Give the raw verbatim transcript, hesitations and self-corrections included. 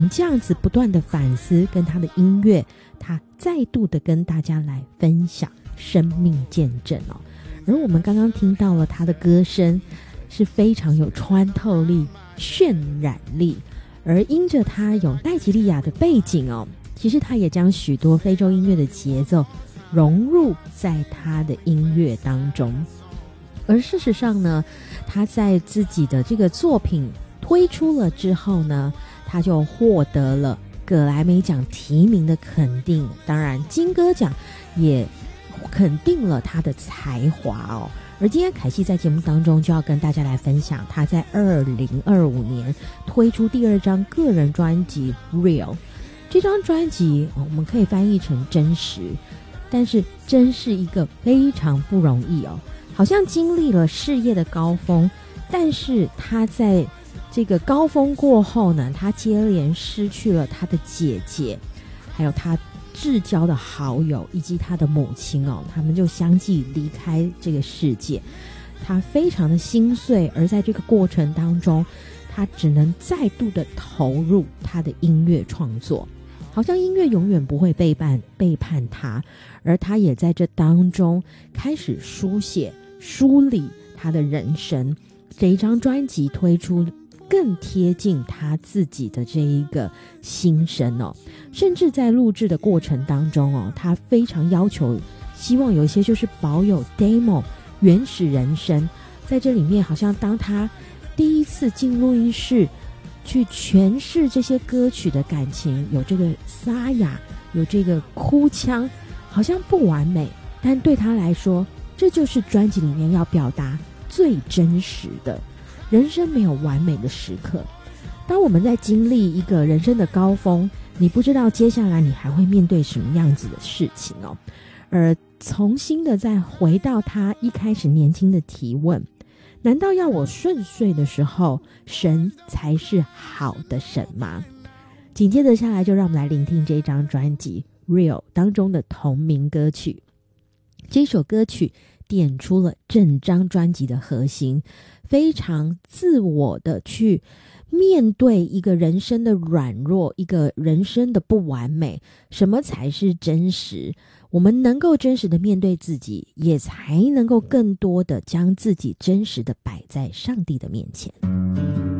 这样子不断的反思跟他的音乐，他再度的跟大家来分享生命见证哦。而我们刚刚听到了他的歌声是非常有穿透力、渲染力，而因着他有奈及利亚的背景哦，其实他也将许多非洲音乐的节奏融入在他的音乐当中。而事实上呢，他在自己的这个作品推出了之后呢，他就获得了葛莱美奖提名的肯定，当然金歌奖也肯定了他的才华哦。而今天凯西在节目当中就要跟大家来分享他在二零二五年推出第二张个人专辑 Real。 这张专辑我们可以翻译成真实，但是真是一个非常不容易哦，好像经历了事业的高峰，但是他在这个高峰过后呢，他接连失去了他的姐姐，还有他至交的好友以及他的母亲哦，他们就相继离开这个世界，他非常的心碎。而在这个过程当中，他只能再度的投入他的音乐创作，好像音乐永远不会背叛背叛他，而他也在这当中开始书写梳理他的人生。这一张专辑推出更贴近他自己的这一个心声哦，甚至在录制的过程当中哦，他非常要求希望有一些就是保有 demo 原始人声，在这里面好像当他第一次进录音室去诠释这些歌曲的感情，有这个沙哑，有这个哭腔，好像不完美，但对他来说这就是专辑里面要表达最真实的。人生没有完美的时刻，当我们在经历一个人生的高峰，你不知道接下来你还会面对什么样子的事情哦。而重新的再回到他一开始年轻的提问，难道要我顺遂的时候，神才是好的神吗？紧接着下来就让我们来聆听这张专辑 Real 当中的同名歌曲。这首歌曲点出了整张专辑的核心，非常自我的去面对一个人生的软弱，一个人生的不完美，什么才是真实？我们能够真实的面对自己，也才能够更多的将自己真实的摆在上帝的面前。